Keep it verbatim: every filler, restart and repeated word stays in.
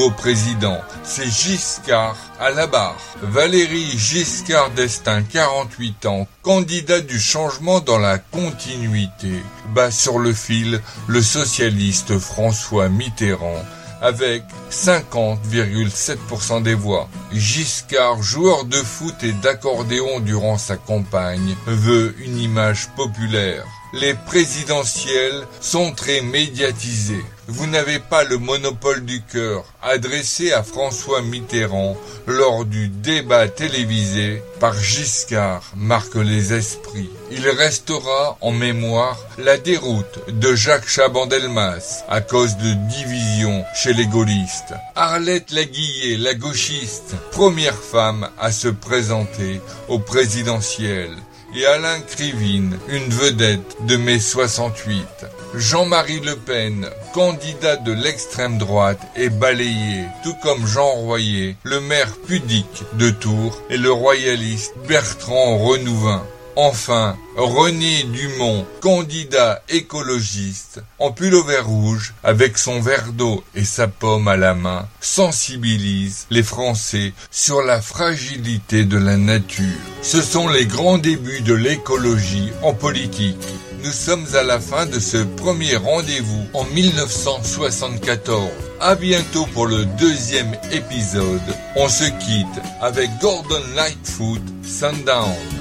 Au président, c'est Giscard à la barre. Valéry Giscard d'Estaing, quarante-huit ans, candidat du changement dans la continuité, bat sur le fil le socialiste François Mitterrand avec cinquante virgule sept pour cent des voix. Giscard, joueur de foot et d'accordéon durant sa campagne, veut une image populaire. Les présidentielles sont très médiatisées. Vous n'avez pas le monopole du cœur, adressé à François Mitterrand lors du débat télévisé par Giscard, marque les esprits. Il restera en mémoire la déroute de Jacques Chaban-Delmas à cause de divisions chez les gaullistes. Arlette Laguillet, la gauchiste, première femme à se présenter au présidentiel. Et Alain Krivine, une vedette de mai soixante-huit. Jean-Marie Le Pen, candidat de l'extrême droite, est balayé, tout comme Jean Royer, le maire pudique de Tours, et le royaliste Bertrand Renouvin. Enfin, René Dumont, candidat écologiste, en pullover rouge, avec son verre d'eau et sa pomme à la main, sensibilise les Français sur la fragilité de la nature. Ce sont les grands débuts de l'écologie en politique. Nous sommes à la fin de ce premier rendez-vous en mille neuf cent soixante-quatorze. À bientôt pour le deuxième épisode. On se quitte avec Gordon Lightfoot, Sundown.